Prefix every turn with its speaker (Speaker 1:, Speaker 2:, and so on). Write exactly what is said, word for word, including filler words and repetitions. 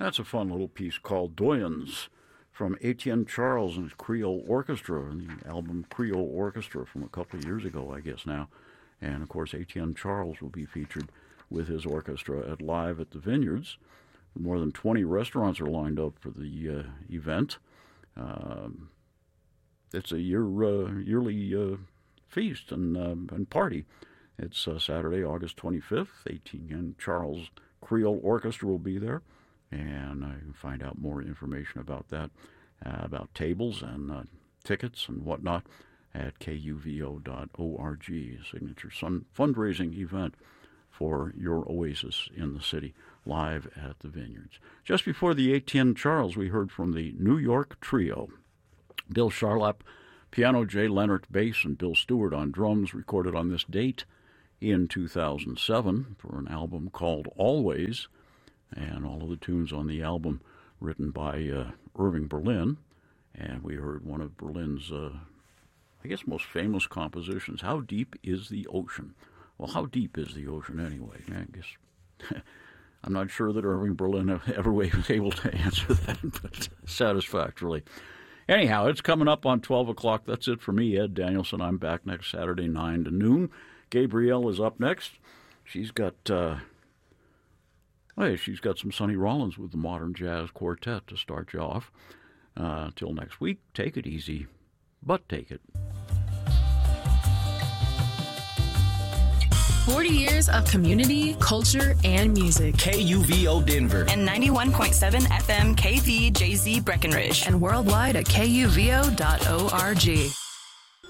Speaker 1: That's a fun little piece called Doyens from Etienne Charles and his Creole Orchestra, the album Creole Orchestra from a couple of years ago, I guess now. And, of course, Etienne Charles will be featured with his orchestra at Live at the Vineyards. More than twenty restaurants are lined up for the uh, event. Um, it's a year uh, yearly uh, feast and, uh, and party. It's uh, Saturday, August twenty-fifth. Etienne Charles Creole Orchestra will be there. And I can find out more information about that, uh, about tables and uh, tickets and whatnot at K U V O dot org. Signature sun- fundraising event for your oasis in the city, live at the Vineyards. Just before the Etienne Charles, we heard from the New York Trio. Bill Charlap, piano, Jay Leonard, bass, and Bill Stewart on drums, recorded on this date in two thousand seven for an album called Always. And all of the tunes on the album written by uh, Irving Berlin. And we heard one of Berlin's, uh, I guess, most famous compositions, How Deep is the Ocean? Well, how deep is the ocean anyway? I guess I'm not sure that Irving Berlin ever was able to answer that but satisfactorily. Anyhow, it's coming up on twelve o'clock. That's it for me, Ed Danielson. I'm back next Saturday, nine to noon. Gabrielle is up next. She's got... Uh, Hey, she's got some Sonny Rollins with the Modern Jazz Quartet to start you off. Uh, till next week, take it easy, but take it.
Speaker 2: forty years of community, culture, and music.
Speaker 3: K U V O Denver.
Speaker 4: And ninety-one point seven F M K V J Z Breckenridge.
Speaker 2: And worldwide at K U V O dot org.